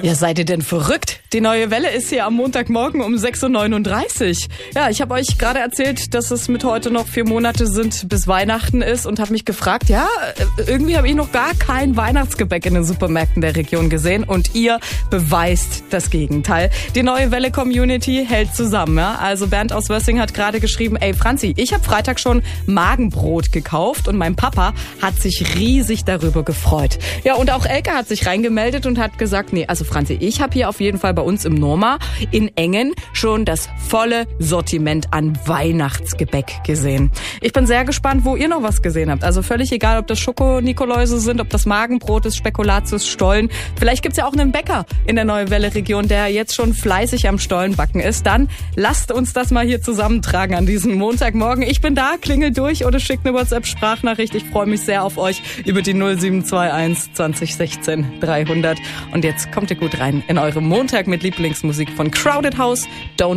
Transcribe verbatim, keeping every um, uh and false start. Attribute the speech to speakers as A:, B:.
A: Ja, seid ihr denn verrückt? Die neue Welle ist hier am Montagmorgen um sechs Uhr neununddreißig. Ja, ich habe euch gerade erzählt, dass es mit heute noch vier Monate sind, bis Weihnachten ist und habe mich gefragt, ja, irgendwie habe ich noch gar kein Weihnachtsgebäck in den Supermärkten der Region gesehen und ihr beweist das Gegenteil. Die neue Welle-Community hält zusammen. Ja? Also Bernd aus Wössing hat gerade geschrieben, ey Franzi, ich habe Freitag schon Magenbrot gekauft und mein Papa hat sich riesig darüber gefreut. Ja, und auch Elke hat sich reingemeldet und hat gesagt, nee, also Franzi, ich habe hier auf jeden Fall bei uns im Norma in Engen schon das volle Sortiment an Weihnachtsgebäck gesehen. Ich bin sehr gespannt, wo ihr noch was gesehen habt. Also völlig egal, ob das Schoko-Nikoläuse sind, ob das Magenbrot ist, Spekulatius, Stollen. Vielleicht gibt's ja auch einen Bäcker in der Neue Welle-Region, der jetzt schon fleißig am Stollenbacken ist. Dann lasst uns das mal hier zusammentragen an diesem Montagmorgen. Ich bin da, klingelt durch oder schickt eine WhatsApp-Sprachnachricht. Ich freue mich sehr auf euch über die null sieben zwei eins zwanzig sechzehn dreihundert. Und jetzt kommt ihr gut rein in eurem Montag mit Lieblingsmusik von Crowded House, Don't